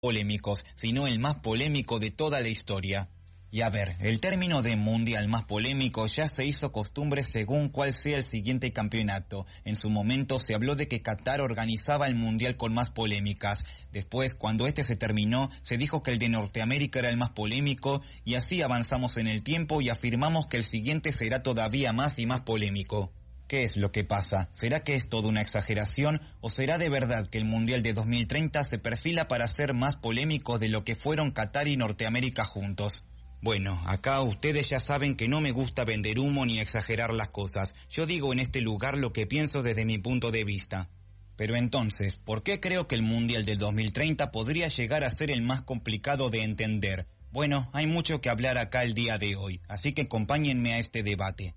polémicos, sino el más polémico de toda la historia. Y a ver, el término de mundial más polémico ya se hizo costumbre según cuál sea el siguiente campeonato. En su momento se habló de que Qatar organizaba el mundial con más polémicas. Después, cuando este se terminó, se dijo que el de Norteamérica era el más polémico, y así avanzamos en el tiempo y afirmamos que el siguiente será todavía más y más polémico. ¿Qué es lo que pasa? ¿Será que es toda una exageración o será de verdad que el Mundial de 2030 se perfila para ser más polémico de lo que fueron Qatar y Norteamérica juntos? Bueno, acá ustedes ya saben que no me gusta vender humo ni exagerar las cosas. Yo digo en este lugar lo que pienso desde mi punto de vista. Pero entonces, ¿por qué creo que el Mundial del 2030 podría llegar a ser el más complicado de entender? Bueno, hay mucho que hablar acá el día de hoy, así que acompáñenme a este debate.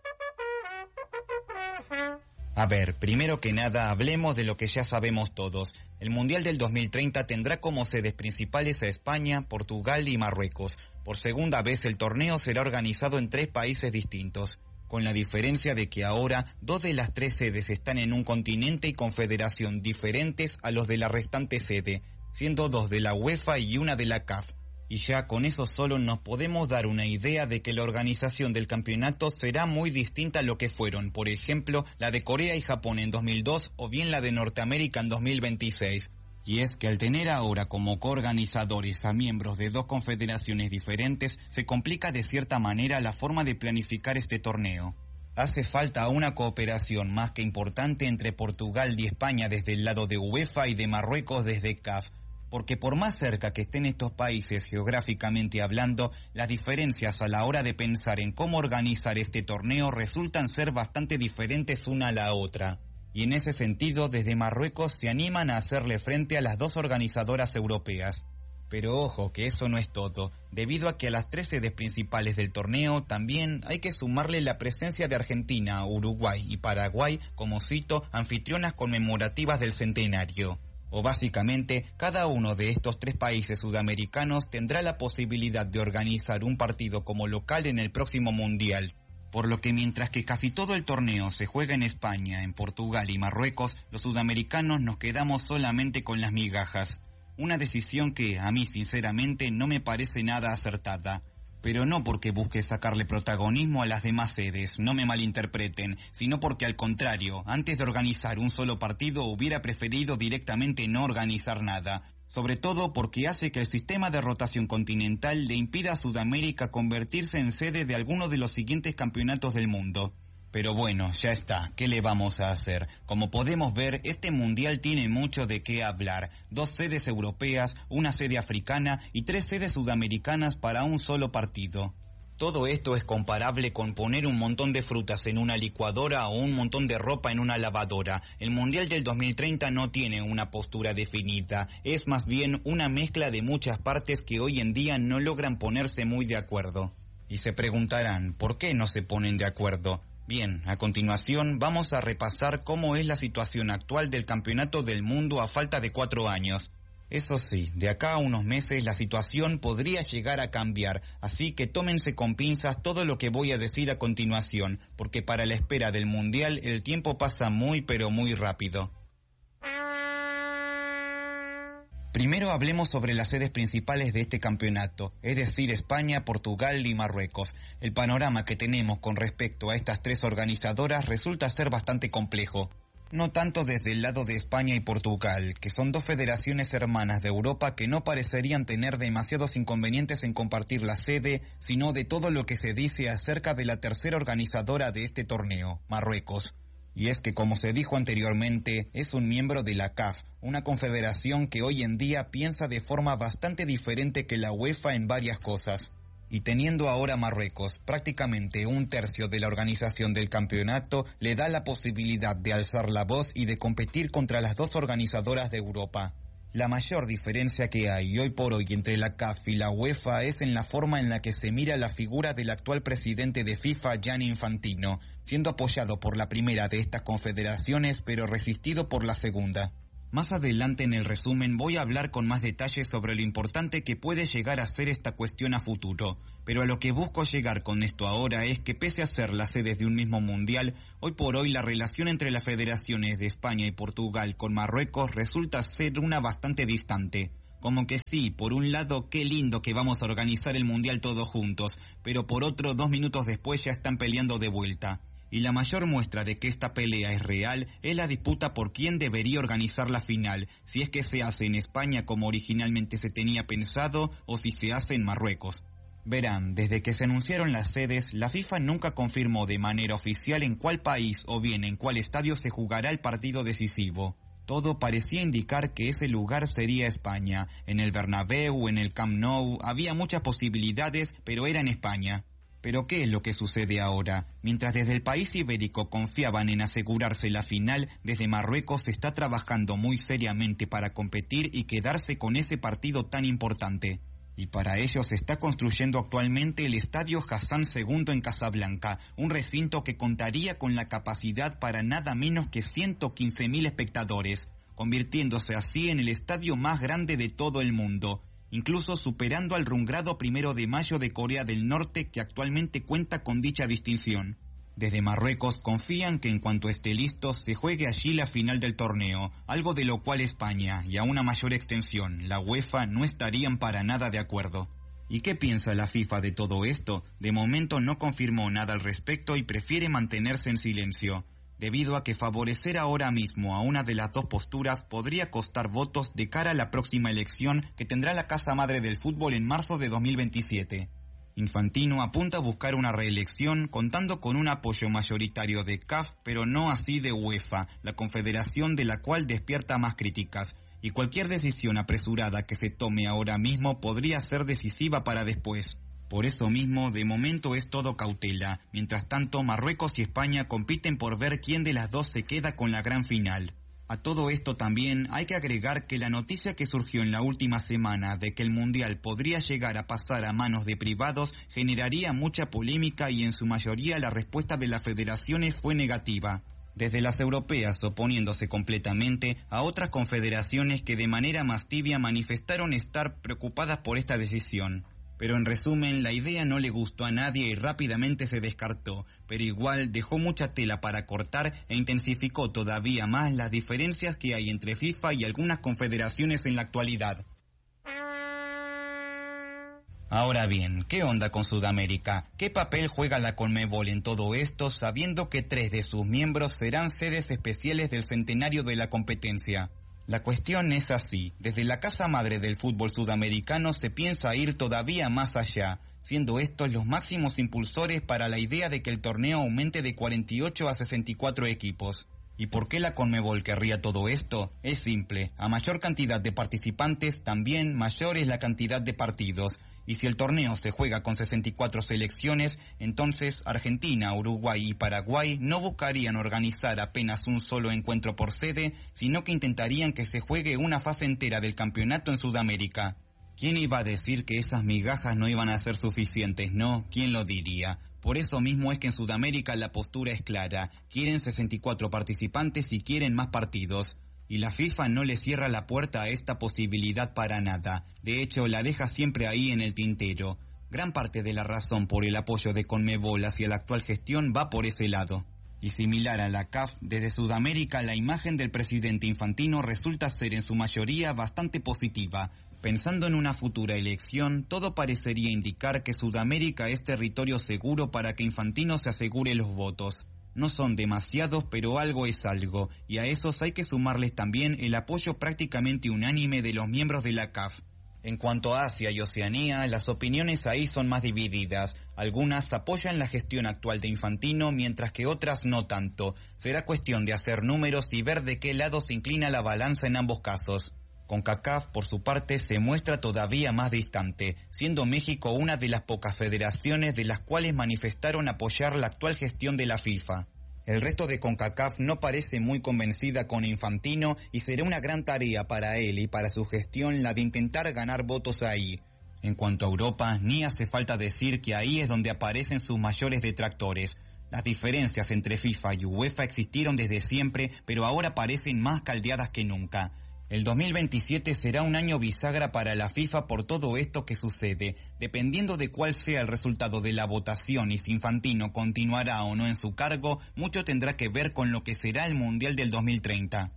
A ver, primero que nada, hablemos de lo que ya sabemos todos. El Mundial del 2030 tendrá como sedes principales a España, Portugal y Marruecos. Por segunda vez el torneo será organizado en 3 países distintos, con la diferencia de que ahora 2 de las 3 sedes están en un continente y confederación diferentes a los de la restante sede, siendo 2 de la UEFA y 1 de la CAF. Y ya con eso solo nos podemos dar una idea de que la organización del campeonato será muy distinta a lo que fueron, por ejemplo, la de Corea y Japón en 2002 o bien la de Norteamérica en 2026. Y es que al tener ahora como coorganizadores a miembros de 2 confederaciones diferentes, se complica de cierta manera la forma de planificar este torneo. Hace falta una cooperación más que importante entre Portugal y España desde el lado de UEFA y de Marruecos desde CAF. Porque por más cerca que estén estos países geográficamente hablando, las diferencias a la hora de pensar en cómo organizar este torneo resultan ser bastante diferentes una a la otra. Y en ese sentido, desde Marruecos se animan a hacerle frente a las 2 organizadoras europeas. Pero ojo, que eso no es todo. Debido a que a las 3 sedes principales del torneo también hay que sumarle la presencia de Argentina, Uruguay y Paraguay como, cito, anfitrionas conmemorativas del centenario. O básicamente, cada uno de estos 3 países sudamericanos tendrá la posibilidad de organizar un partido como local en el próximo Mundial. Por lo que mientras que casi todo el torneo se juega en España, en Portugal y Marruecos, los sudamericanos nos quedamos solamente con las migajas. Una decisión que, a mí sinceramente, no me parece nada acertada. Pero no porque busque sacarle protagonismo a las demás sedes, no me malinterpreten, sino porque al contrario, antes de organizar un solo partido hubiera preferido directamente no organizar nada. Sobre todo porque hace que el sistema de rotación continental le impida a Sudamérica convertirse en sede de alguno de los siguientes campeonatos del mundo. Pero bueno, ya está, ¿qué le vamos a hacer? Como podemos ver, este mundial tiene mucho de qué hablar. 2 sedes europeas, 1 sede africana y 3 sedes sudamericanas para un solo partido. Todo esto es comparable con poner un montón de frutas en una licuadora o un montón de ropa en una lavadora. El Mundial del 2030 no tiene una postura definida, es más bien una mezcla de muchas partes que hoy en día no logran ponerse muy de acuerdo. Y se preguntarán, ¿por qué no se ponen de acuerdo? Bien, a continuación vamos a repasar cómo es la situación actual del Campeonato del Mundo a falta de 4 años. Eso sí, de acá a unos meses la situación podría llegar a cambiar, así que tómense con pinzas todo lo que voy a decir a continuación, porque para la espera del Mundial el tiempo pasa muy pero muy rápido. Primero hablemos sobre las sedes principales de este campeonato, es decir, España, Portugal y Marruecos. El panorama que tenemos con respecto a estas 3 organizadoras resulta ser bastante complejo. No tanto desde el lado de España y Portugal, que son 2 federaciones hermanas de Europa que no parecerían tener demasiados inconvenientes en compartir la sede, sino de todo lo que se dice acerca de la tercera organizadora de este torneo, Marruecos. Y es que, como se dijo anteriormente, es un miembro de la CAF, una confederación que hoy en día piensa de forma bastante diferente que la UEFA en varias cosas. Y teniendo ahora Marruecos prácticamente 1/3 de la organización del campeonato, le da la posibilidad de alzar la voz y de competir contra las 2 organizadoras de Europa. La mayor diferencia que hay hoy por hoy entre la CAF y la UEFA es en la forma en la que se mira la figura del actual presidente de FIFA, Gianni Infantino, siendo apoyado por la primera de estas confederaciones pero resistido por la segunda. Más adelante en el resumen voy a hablar con más detalles sobre lo importante que puede llegar a ser esta cuestión a futuro, pero a lo que busco llegar con esto ahora es que pese a ser las sedes de un mismo mundial, hoy por hoy la relación entre las federaciones de España y Portugal con Marruecos resulta ser una bastante distante. Como que sí, por un lado, qué lindo que vamos a organizar el Mundial todos juntos, pero por otro, 2 minutos después ya están peleando de vuelta. Y la mayor muestra de que esta pelea es real es la disputa por quién debería organizar la final, si es que se hace en España como originalmente se tenía pensado o si se hace en Marruecos. Verán, desde que se anunciaron las sedes, la FIFA nunca confirmó de manera oficial en cuál país o bien en cuál estadio se jugará el partido decisivo. Todo parecía indicar que ese lugar sería España. En el Bernabéu, en el Camp Nou, había muchas posibilidades, pero era en España. Pero ¿qué es lo que sucede ahora? Mientras desde el país ibérico confiaban en asegurarse la final, desde Marruecos se está trabajando muy seriamente para competir y quedarse con ese partido tan importante. Y para ello se está construyendo actualmente el Estadio Hassan II en Casablanca, un recinto que contaría con la capacidad para nada menos que 115.000 espectadores, convirtiéndose así en el estadio más grande de todo el mundo, incluso superando al rungado 1 de Mayo de Corea del Norte, que actualmente cuenta con dicha distinción. Desde Marruecos confían que en cuanto esté listo se juegue allí la final del torneo, algo de lo cual España, y a una mayor extensión, la UEFA, no estarían para nada de acuerdo. ¿Y qué piensa la FIFA de todo esto? De momento no confirmó nada al respecto y prefiere mantenerse en silencio, debido a que favorecer ahora mismo a una de las dos posturas podría costar votos de cara a la próxima elección que tendrá la Casa Madre del Fútbol en marzo de 2027. Infantino apunta a buscar una reelección contando con un apoyo mayoritario de CAF, pero no así de UEFA, la confederación de la cual despierta más críticas, y cualquier decisión apresurada que se tome ahora mismo podría ser decisiva para después. Por eso mismo, de momento es todo cautela. Mientras tanto, Marruecos y España compiten por ver quién de las dos se queda con la gran final. A todo esto también hay que agregar que la noticia que surgió en la última semana de que el Mundial podría llegar a pasar a manos de privados generaría mucha polémica y en su mayoría la respuesta de las federaciones fue negativa. Desde las europeas oponiéndose completamente a otras confederaciones que de manera más tibia manifestaron estar preocupadas por esta decisión. Pero en resumen, la idea no le gustó a nadie y rápidamente se descartó, pero igual dejó mucha tela para cortar e intensificó todavía más las diferencias que hay entre FIFA y algunas confederaciones en la actualidad. Ahora bien, ¿qué onda con Sudamérica? ¿Qué papel juega la Conmebol en todo esto, sabiendo que 3 de sus miembros serán sedes especiales del centenario de la competencia? La cuestión es así, desde la casa madre del fútbol sudamericano se piensa ir todavía más allá, siendo estos los máximos impulsores para la idea de que el torneo aumente de 48 a 64 equipos. ¿Y por qué la Conmebol querría todo esto? Es simple, a mayor cantidad de participantes, también mayor es la cantidad de partidos. Y si el torneo se juega con 64 selecciones, entonces Argentina, Uruguay y Paraguay no buscarían organizar apenas un solo encuentro por sede, sino que intentarían que se juegue una fase entera del campeonato en Sudamérica. ¿Quién iba a decir que esas migajas no iban a ser suficientes, no? ¿Quién lo diría? Por eso mismo es que en Sudamérica la postura es clara, quieren 64 participantes y quieren más partidos. Y la FIFA no le cierra la puerta a esta posibilidad para nada, de hecho la deja siempre ahí en el tintero. Gran parte de la razón por el apoyo de Conmebol hacia la actual gestión va por ese lado. Y similar a la CAF, desde Sudamérica la imagen del presidente Infantino resulta ser en su mayoría bastante positiva. Pensando en una futura elección, todo parecería indicar que Sudamérica es territorio seguro para que Infantino se asegure los votos. No son demasiados, pero algo es algo, y a esos hay que sumarles también el apoyo prácticamente unánime de los miembros de la CAF. En cuanto a Asia y Oceanía, las opiniones ahí son más divididas. Algunas apoyan la gestión actual de Infantino, mientras que otras no tanto. Será cuestión de hacer números y ver de qué lado se inclina la balanza en ambos casos. CONCACAF, por su parte, se muestra todavía más distante, siendo México una de las pocas federaciones de las cuales manifestaron apoyar la actual gestión de la FIFA. El resto de CONCACAF no parece muy convencida con Infantino y será una gran tarea para él y para su gestión la de intentar ganar votos ahí. En cuanto a Europa, ni hace falta decir que ahí es donde aparecen sus mayores detractores. Las diferencias entre FIFA y UEFA existieron desde siempre, pero ahora parecen más caldeadas que nunca. El 2027 será un año bisagra para la FIFA por todo esto que sucede. Dependiendo de cuál sea el resultado de la votación y si Infantino continuará o no en su cargo, mucho tendrá que ver con lo que será el Mundial del 2030.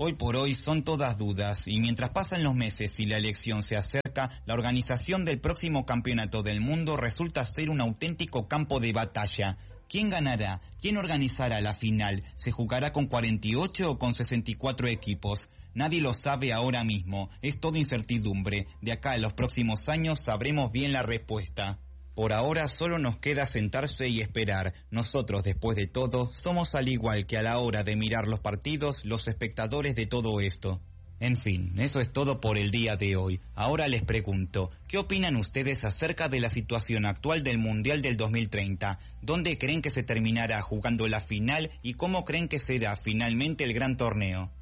Hoy por hoy son todas dudas y mientras pasan los meses y la elección se acerca, la organización del próximo campeonato del mundo resulta ser un auténtico campo de batalla. ¿Quién ganará? ¿Quién organizará la final? ¿Se jugará con 48 o con 64 equipos? Nadie lo sabe ahora mismo, es todo incertidumbre. De acá a los próximos años sabremos bien la respuesta. Por ahora solo nos queda sentarse y esperar. Nosotros, después de todo, somos al igual que a la hora de mirar los partidos, los espectadores de todo esto. En fin, eso es todo por el día de hoy. Ahora les pregunto, ¿qué opinan ustedes acerca de la situación actual del Mundial del 2030? ¿Dónde creen que se terminará jugando la final y cómo creen que será finalmente el gran torneo?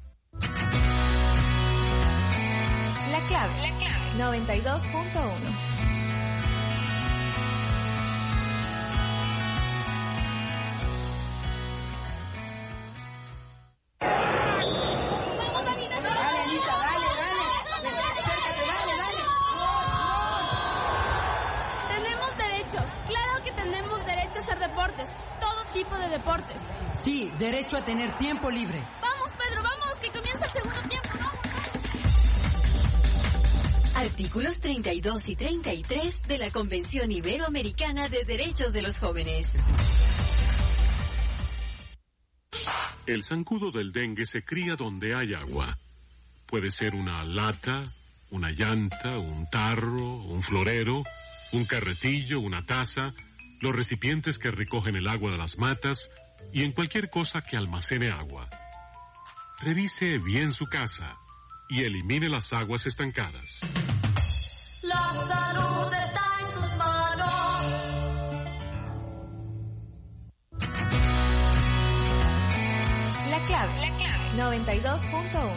La clave 92.1. Deportes. Sí, derecho a tener tiempo libre. Vamos, Pedro, vamos, que comienza el segundo tiempo, vamos. Artículos 32 y 33 de la Convención Iberoamericana de Derechos de los Jóvenes. El zancudo del dengue se cría donde hay agua. Puede ser una lata, una llanta, un tarro, un florero, un carretillo, una taza, los recipientes que recogen el agua de las matas y en cualquier cosa que almacene agua. Revise bien su casa y elimine las aguas estancadas. La salud está en tus manos. La clave 92.1.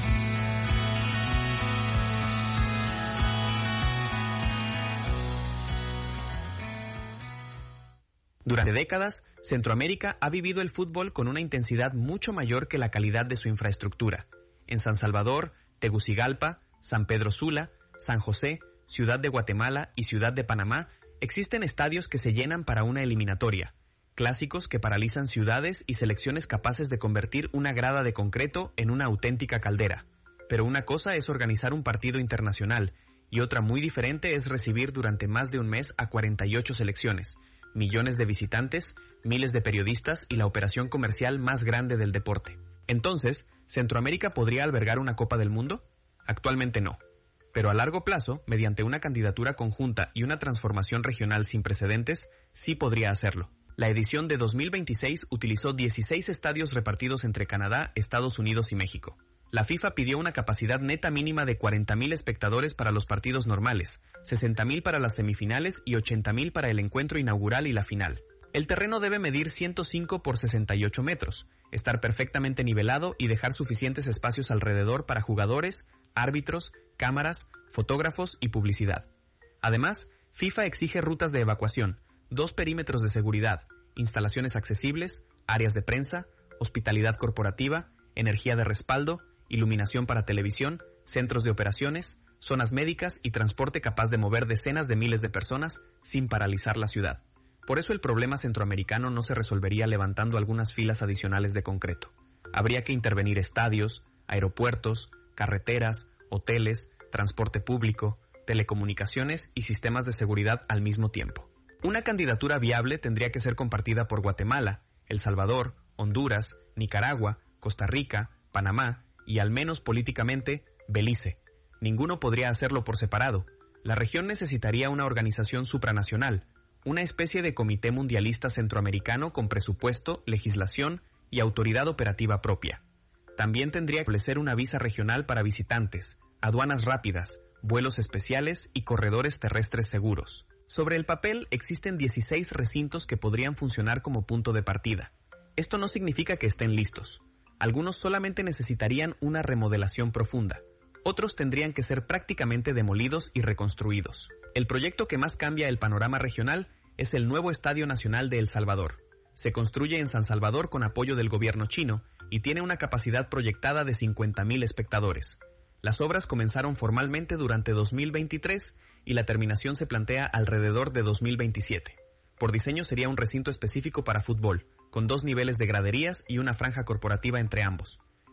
Durante décadas, Centroamérica ha vivido el fútbol con una intensidad mucho mayor que la calidad de su infraestructura. En San Salvador, Tegucigalpa, San Pedro Sula, San José, Ciudad de Guatemala y Ciudad de Panamá existen estadios que se llenan para una eliminatoria, clásicos que paralizan ciudades y selecciones capaces de convertir una grada de concreto en una auténtica caldera. Pero una cosa es organizar un partido internacional y otra muy diferente es recibir durante más de un mes a 48 selecciones, millones de visitantes, miles de periodistas y la operación comercial más grande del deporte. Entonces, ¿Centroamérica podría albergar una Copa del Mundo? Actualmente no. Pero a largo plazo, mediante una candidatura conjunta y una transformación regional sin precedentes, sí podría hacerlo. La edición de 2026 utilizó 16 estadios repartidos entre Canadá, Estados Unidos y México. La FIFA pidió una capacidad neta mínima de 40.000 espectadores para los partidos normales, 60.000 para las semifinales y 80.000 para el encuentro inaugural y la final. El terreno debe medir 105 por 68 metros, estar perfectamente nivelado y dejar suficientes espacios alrededor para jugadores, árbitros, cámaras, fotógrafos y publicidad. Además, FIFA exige rutas de evacuación, 2 perímetros de seguridad, instalaciones accesibles, áreas de prensa, hospitalidad corporativa, energía de respaldo, iluminación para televisión, centros de operaciones, zonas médicas y transporte capaz de mover decenas de miles de personas sin paralizar la ciudad. Por eso el problema centroamericano no se resolvería levantando algunas filas adicionales de concreto. Habría que intervenir estadios, aeropuertos, carreteras, hoteles, transporte público, telecomunicaciones y sistemas de seguridad al mismo tiempo. Una candidatura viable tendría que ser compartida por Guatemala, El Salvador, Honduras, Nicaragua, Costa Rica, Panamá y, al menos políticamente, Belice. Ninguno podría hacerlo por separado. La región necesitaría una organización supranacional, una especie de comité mundialista centroamericano con presupuesto, legislación y autoridad operativa propia. También tendría que establecer una visa regional para visitantes, aduanas rápidas, vuelos especiales y corredores terrestres seguros. Sobre el papel existen 16 recintos que podrían funcionar como punto de partida. Esto no significa que estén listos. Algunos solamente necesitarían una remodelación profunda. Otros tendrían que ser prácticamente demolidos y reconstruidos. El proyecto que más cambia el panorama regional es el nuevo Estadio Nacional de El Salvador. Se construye en San Salvador con apoyo del gobierno chino y tiene una capacidad proyectada de 50.000 espectadores. Las obras comenzaron formalmente durante 2023 y la terminación se plantea alrededor de 2027. Por diseño sería un recinto específico para fútbol, con 2 niveles de graderías y una franja corporativa entre ambos.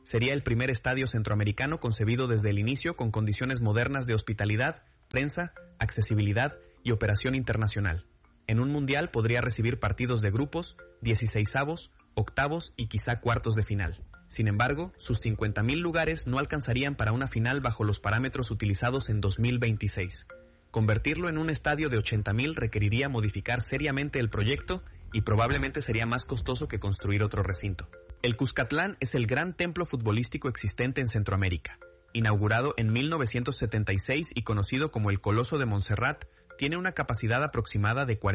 Sería el primer estadio centroamericano concebido desde el inicio con condiciones modernas de hospitalidad, prensa, accesibilidad y operación internacional. En un mundial podría recibir partidos de grupos, 16avos, octavos y quizá cuartos de final. Sin embargo, sus 50.000 lugares no alcanzarían para una final bajo los parámetros utilizados en 2026. Convertirlo en un estadio de 80.000 requeriría modificar seriamente el proyecto y probablemente sería más costoso que construir otro recinto. El Cuscatlán es el gran templo futbolístico existente en Centroamérica. Inaugurado en 1976 y conocido como el Coloso de Montserrat, tiene una capacidad aproximada de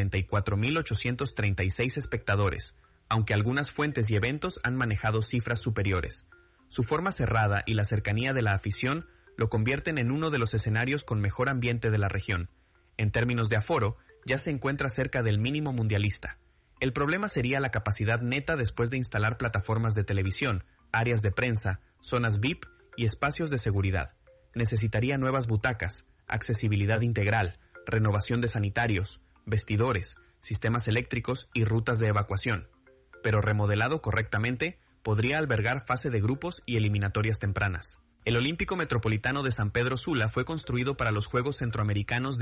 44.836 espectadores, aunque algunas fuentes y eventos han manejado cifras superiores. Su forma cerrada y la cercanía de la afición lo convierten en uno de los escenarios con mejor ambiente de la región. En términos de aforo, ya se encuentra cerca del mínimo mundialista. El problema sería la capacidad neta después de instalar plataformas de televisión, áreas de prensa, zonas VIP y espacios de seguridad. Necesitaría nuevas butacas, accesibilidad integral, renovación de sanitarios, vestidores, sistemas eléctricos y rutas de evacuación. Pero remodelado correctamente, podría albergar fase de grupos y eliminatorias tempranas. El Olímpico Metropolitano de San Pedro Sula fue construido para los Juegos Centroamericanos de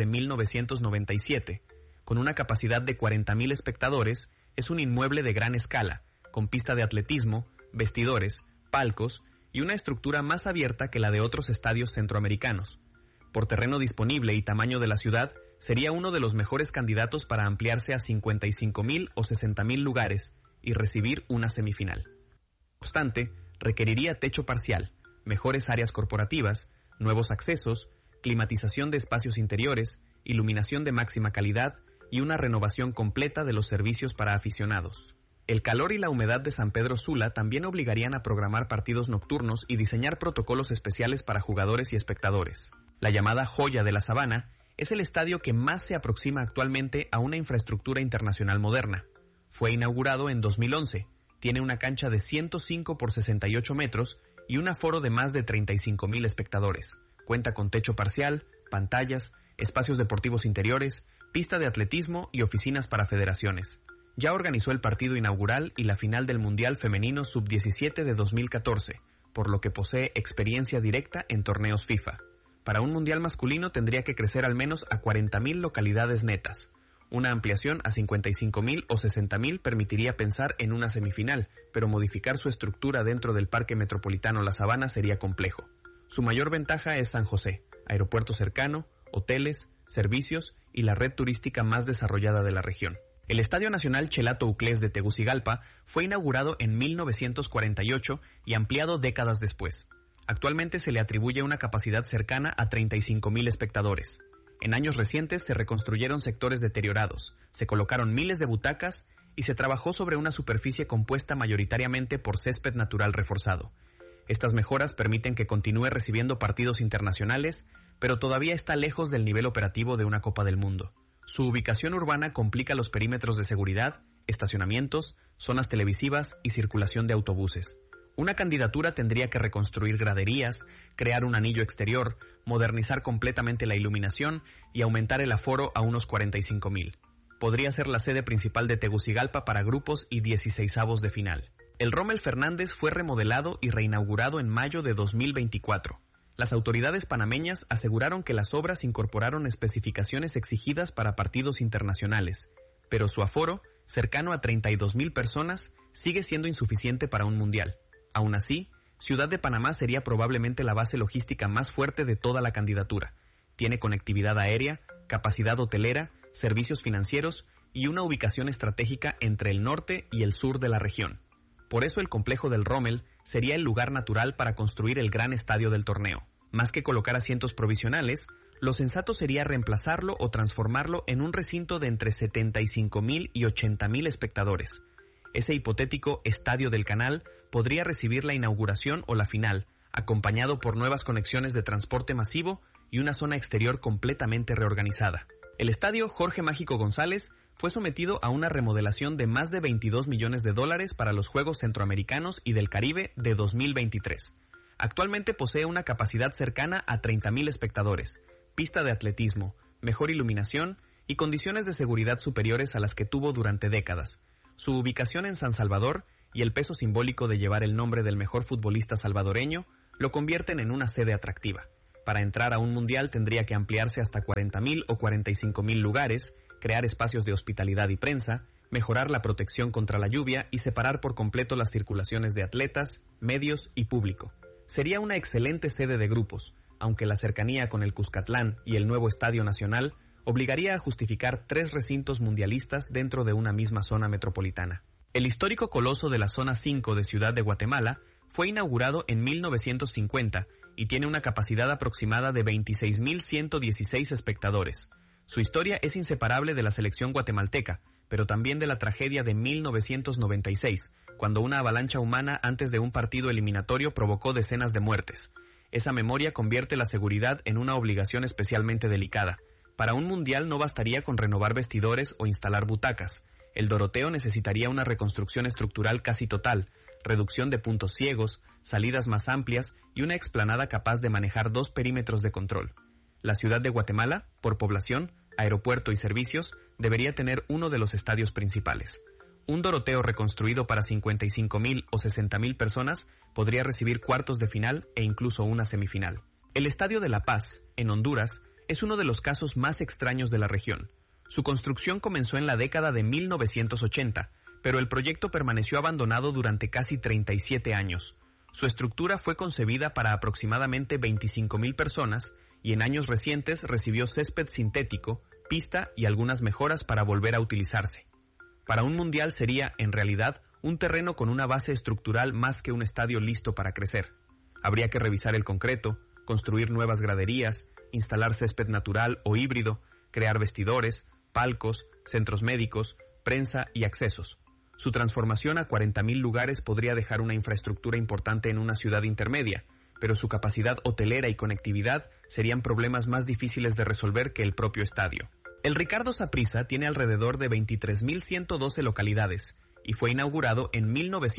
1997. Con una capacidad de 40.000 espectadores, es un inmueble de gran escala, con pista de atletismo, vestidores, palcos y una estructura más abierta que la de otros estadios centroamericanos. Por terreno disponible y tamaño de la ciudad, sería uno de los mejores candidatos para ampliarse a 55.000 o 60.000 lugares y recibir una semifinal. No obstante, requeriría techo parcial, mejores áreas corporativas, nuevos accesos, climatización de espacios interiores, iluminación de máxima calidad y una renovación completa de los servicios para aficionados. El calor y la humedad de San Pedro Sula también obligarían a programar partidos nocturnos y diseñar protocolos especiales para jugadores y espectadores. La llamada Joya de la Sabana es el estadio que más se aproxima actualmente a una infraestructura internacional moderna. Fue inaugurado en 2011, tiene una cancha de 105 por 68 metros y un aforo de más de 35.000 espectadores. Cuenta con techo parcial, pantallas, espacios deportivos interiores, pista de atletismo y oficinas para federaciones. Ya organizó el partido inaugural y la final del Mundial Femenino Sub-17 de 2014, por lo que posee experiencia directa en torneos FIFA. Para un Mundial masculino tendría que crecer al menos a 40.000 localidades netas. Una ampliación a 55.000 o 60.000 permitiría pensar en una semifinal, pero modificar su estructura dentro del Parque Metropolitano La Sabana sería complejo. Su mayor ventaja es San José, aeropuerto cercano, hoteles, servicios y la red turística más desarrollada de la región. El Estadio Nacional Chelato Uclés de Tegucigalpa fue inaugurado en 1948 y ampliado décadas después. Actualmente se le atribuye una capacidad cercana a 35.000 espectadores. En años recientes se reconstruyeron sectores deteriorados, se colocaron miles de butacas y se trabajó sobre una superficie compuesta mayoritariamente por césped natural reforzado. Estas mejoras permiten que continúe recibiendo partidos internacionales, pero todavía está lejos del nivel operativo de una Copa del Mundo. Su ubicación urbana complica los perímetros de seguridad, estacionamientos, zonas televisivas y circulación de autobuses. Una candidatura tendría que reconstruir graderías, crear un anillo exterior, modernizar completamente la iluminación y aumentar el aforo a unos 45.000. Podría ser la sede principal de Tegucigalpa para grupos y 16avos de final. El Rommel Fernández fue remodelado y reinaugurado en mayo de 2024. Las autoridades panameñas aseguraron que las obras incorporaron especificaciones exigidas para partidos internacionales, pero su aforo, cercano a 32.000 personas, sigue siendo insuficiente para un mundial. Aún así, Ciudad de Panamá sería probablemente la base logística más fuerte de toda la candidatura. Tiene conectividad aérea, capacidad hotelera, servicios financieros y una ubicación estratégica entre el norte y el sur de la región. Por eso el complejo del Rommel sería el lugar natural para construir el gran estadio del torneo. Más que colocar asientos provisionales, lo sensato sería reemplazarlo o transformarlo en un recinto de entre 75.000 y 80.000 espectadores. Ese hipotético Estadio del Canal podría recibir la inauguración o la final, acompañado por nuevas conexiones de transporte masivo y una zona exterior completamente reorganizada. El estadio Jorge Mágico González fue sometido a una remodelación de más de $22 millones para los Juegos Centroamericanos y del Caribe de 2023. Actualmente posee una capacidad cercana a 30.000 espectadores, pista de atletismo, mejor iluminación y condiciones de seguridad superiores a las que tuvo durante décadas. Su ubicación en San Salvador y el peso simbólico de llevar el nombre del mejor futbolista salvadoreño lo convierten en una sede atractiva. Para entrar a un mundial tendría que ampliarse hasta 40.000 o 45.000 lugares, crear espacios de hospitalidad y prensa, mejorar la protección contra la lluvia y separar por completo las circulaciones de atletas, medios y público. Sería una excelente sede de grupos, aunque la cercanía con el Cuscatlán y el nuevo Estadio Nacional obligaría a justificar 3 recintos mundialistas dentro de una misma zona metropolitana. El histórico coloso de la Zona 5 de Ciudad de Guatemala fue inaugurado en 1950 y tiene una capacidad aproximada de 26.116 espectadores. Su historia es inseparable de la selección guatemalteca, pero también de la tragedia de 1996, cuando una avalancha humana antes de un partido eliminatorio provocó decenas de muertes. Esa memoria convierte la seguridad en una obligación especialmente delicada. Para un mundial no bastaría con renovar vestidores o instalar butacas. El Doroteo necesitaría una reconstrucción estructural casi total, reducción de puntos ciegos, salidas más amplias y una explanada capaz de manejar 2 perímetros de control. La ciudad de Guatemala, por población, aeropuerto y servicios, debería tener uno de los estadios principales. Un Doroteo reconstruido para 55.000 o 60.000 personas podría recibir cuartos de final e incluso una semifinal. El Estadio de La Paz, en Honduras, es uno de los casos más extraños de la región. Su construcción comenzó en la década de 1980, pero el proyecto permaneció abandonado durante casi 37 años. Su estructura fue concebida para aproximadamente 25.000 personas y en años recientes recibió césped sintético, pista y algunas mejoras para volver a utilizarse. Para un mundial sería, en realidad, un terreno con una base estructural más que un estadio listo para crecer. Habría que revisar el concreto, construir nuevas graderías, instalar césped natural o híbrido, crear vestidores, palcos, centros médicos, prensa y accesos. Su transformación a 40.000 lugares podría dejar una infraestructura importante en una ciudad intermedia, pero su capacidad hotelera y conectividad serían problemas más difíciles de resolver que el propio estadio. El Ricardo Saprissa tiene alrededor de 23.112 localidades y fue inaugurado en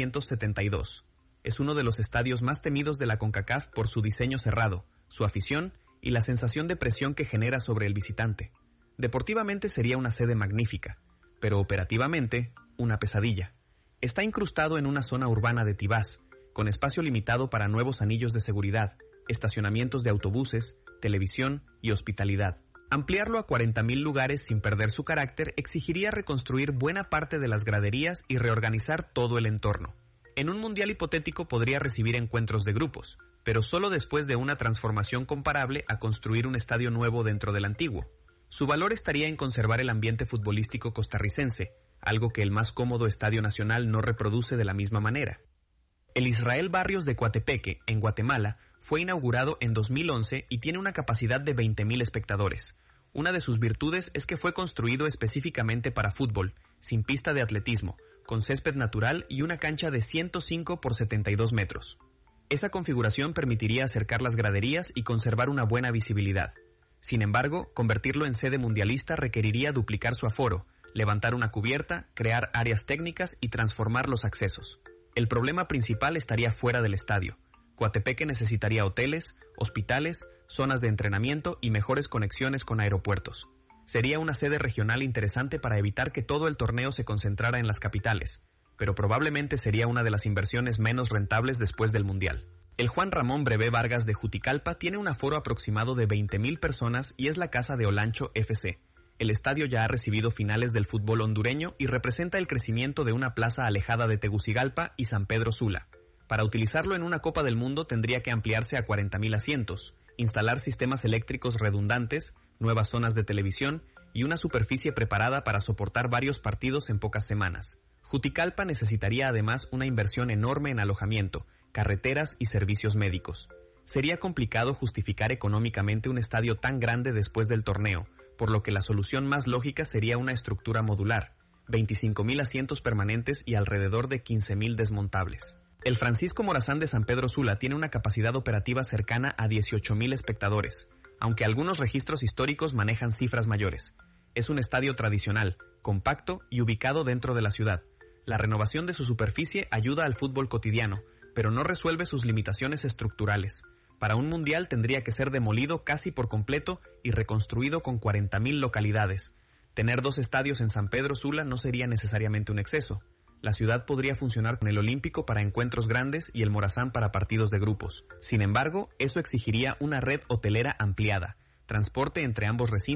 1972. Es uno de los estadios más temidos de la CONCACAF por su diseño cerrado, su afición y la sensación de presión que genera sobre el visitante. Deportivamente sería una sede magnífica, pero operativamente, una pesadilla. Está incrustado en una zona urbana de Tibás, con espacio limitado para nuevos anillos de seguridad, estacionamientos de autobuses, televisión y hospitalidad. Ampliarlo a 40.000 lugares sin perder su carácter exigiría reconstruir buena parte de las graderías y reorganizar todo el entorno. En un mundial hipotético podría recibir encuentros de grupos, pero solo después de una transformación comparable a construir un estadio nuevo dentro del antiguo. Su valor estaría en conservar el ambiente futbolístico costarricense, algo que el más cómodo Estadio Nacional no reproduce de la misma manera. El Israel Barrios de Coatepeque, en Guatemala, fue inaugurado en 2011 y tiene una capacidad de 20.000 espectadores. Una de sus virtudes es que fue construido específicamente para fútbol, sin pista de atletismo, con césped natural y una cancha de 105 por 72 metros. Esa configuración permitiría acercar las graderías y conservar una buena visibilidad. Sin embargo, convertirlo en sede mundialista requeriría duplicar su aforo, levantar una cubierta, crear áreas técnicas y transformar los accesos. El problema principal estaría fuera del estadio. Coatepeque necesitaría hoteles, hospitales, zonas de entrenamiento y mejores conexiones con aeropuertos. Sería una sede regional interesante para evitar que todo el torneo se concentrara en las capitales, pero probablemente sería una de las inversiones menos rentables después del Mundial. El Juan Ramón Brevé Vargas de Juticalpa tiene un aforo aproximado de 20.000 personas y es la casa de Olancho FC. El estadio ya ha recibido finales del fútbol hondureño y representa el crecimiento de una plaza alejada de Tegucigalpa y San Pedro Sula. Para utilizarlo en una Copa del Mundo tendría que ampliarse a 40.000 asientos, instalar sistemas eléctricos redundantes, nuevas zonas de televisión y una superficie preparada para soportar varios partidos en pocas semanas. Juticalpa necesitaría además una inversión enorme en alojamiento, carreteras y servicios médicos. Sería complicado justificar económicamente un estadio tan grande después del torneo, por lo que la solución más lógica sería una estructura modular, 25.000 asientos permanentes y alrededor de 15.000 desmontables. El Francisco Morazán de San Pedro Sula tiene una capacidad operativa cercana a 18.000 espectadores, aunque algunos registros históricos manejan cifras mayores. Es un estadio tradicional, compacto y ubicado dentro de la ciudad. La renovación de su superficie ayuda al fútbol cotidiano, pero no resuelve sus limitaciones estructurales. Para un mundial tendría que ser demolido casi por completo y reconstruido con 40.000 localidades. Tener 2 estadios en San Pedro Sula no sería necesariamente un exceso. La ciudad podría funcionar con el Olímpico para encuentros grandes y el Morazán para partidos de grupos. Sin embargo, eso exigiría una red hotelera ampliada, transporte entre ambos recintos